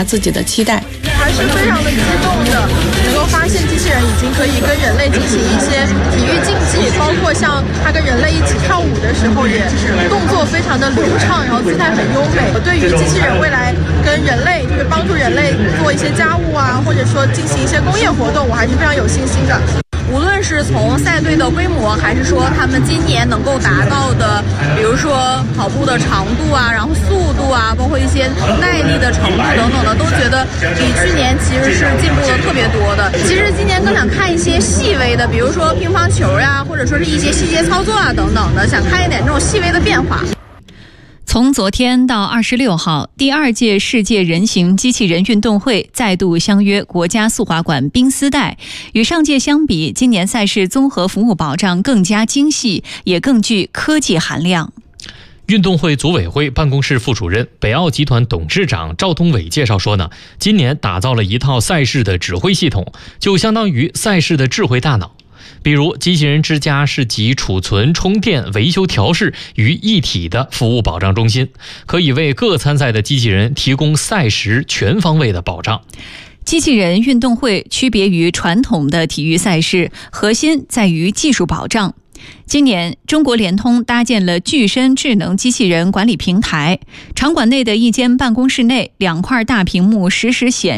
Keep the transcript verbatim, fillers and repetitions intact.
达自己的期待。 还是非常的激动的，能够发现机器人已经可以跟人类进行一些体育竞技，包括像它跟人类一起跳舞的时候，也动作非常的流畅，然后姿态很优美。对于机器人未来跟人类，就是帮助人类做一些家务啊，或者说进行一些工业活动，我还是非常有信心的。 无论是从赛队的规模，还是说他们今年能够达到的，比如说跑步的长度啊，然后速度啊，包括一些耐力的程度等等的，都觉得比去年其实是进步了特别多的。其实今年更想看一些细微的，比如说乒乓球呀，或者说是一些细节操作啊等等的，想看一点这种细微的变化。 从昨天到二十六号，第二届世界人形机器人运动会再度相约国家速滑馆冰丝带。与上届相比，今年赛事综合服务保障更加精细，也更具科技含量。 运动会组委会办公室副主任、北奥集团董事长赵东伟介绍说呢，今年打造了一套赛事的指挥系统，就相当于赛事的智慧大脑。比如机器人之家是集储存、充电、维修、调试于一体的服务保障中心，可以为各参赛的机器人提供赛时全方位的保障。 机器人运动会区别于传统的体育赛事，核心在于技术保障。今年，中国联通搭建了具身智能机器人管理平台，场馆内的一间办公室内，两块大屏幕实时显